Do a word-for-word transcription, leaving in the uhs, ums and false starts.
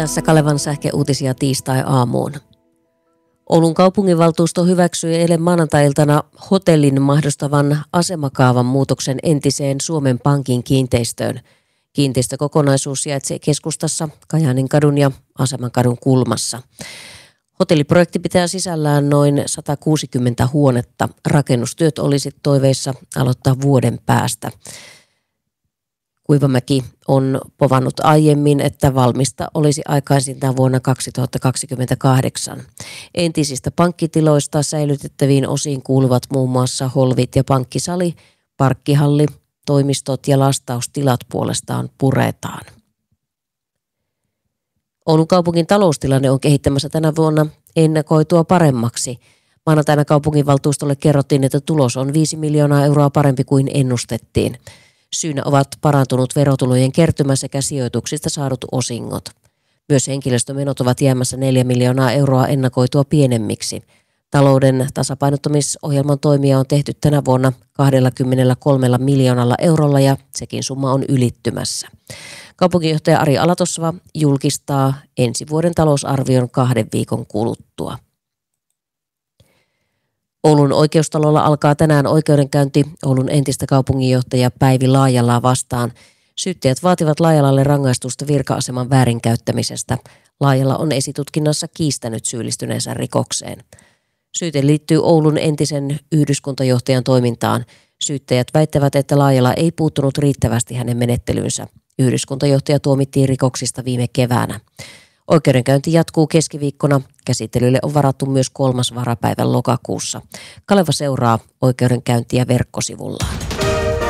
Tässä Kalevan sähkeuutisia tiistai-aamuun. Oulun kaupunginvaltuusto hyväksyi eilen maanantai-iltana hotellin mahdollistavan asemakaavan muutoksen entiseen Suomen Pankin kiinteistöön. Kiinteistökokonaisuus sijaitsee keskustassa Kajaanin kadun ja Asemankadun kulmassa. Hotelliprojekti pitää sisällään noin sata kuusikymmentä huonetta. Rakennustyöt olisi toiveissa aloittaa vuoden päästä. Kuivamäki on povannut aiemmin, että valmista olisi aikaisintaan vuonna kaksituhattakaksikymmentäkahdeksan. Entisistä pankkitiloista säilytettäviin osiin kuuluvat muun muassa holvit ja pankkisali, parkkihalli, toimistot ja lastaustilat puolestaan puretaan. Oulun kaupungin taloustilanne on kehittämässä tänä vuonna ennakoitua paremmaksi. Maanantaina kaupunginvaltuustolle kerrottiin, että tulos on viisi miljoonaa euroa parempi kuin ennustettiin. Syynä ovat parantunut verotulojen kertymä sekä sijoituksista saadut osingot. Myös henkilöstömenot ovat jäämässä neljä miljoonaa euroa ennakoitua pienemmiksi. Talouden tasapainottamisohjelman toimia on tehty tänä vuonna kaksikymmentäkolme miljoonalla eurolla ja sekin summa on ylittymässä. Kaupunginjohtaja Ari Alatossava julkistaa ensi vuoden talousarvion kahden viikon kuluttua. Oulun oikeustalolla alkaa tänään oikeudenkäynti Oulun entistä kaupunginjohtaja Päivi Laajalaa vastaan. Syyttäjät vaativat Laajalalle rangaistusta virka-aseman väärinkäyttämisestä. Laajala on esitutkinnassa kiistänyt syyllistyneensä rikokseen. Syyte liittyy Oulun entisen yhdyskuntajohtajan toimintaan. Syyttäjät väittävät, että Laajala ei puuttunut riittävästi hänen menettelyynsä. Yhdyskuntajohtaja tuomittiin rikoksista viime keväänä. Oikeudenkäynti jatkuu keskiviikkona. Käsittelylle on varattu myös kolmas varapäivän lokakuussa. Kaleva seuraa oikeudenkäyntiä verkkosivullaan.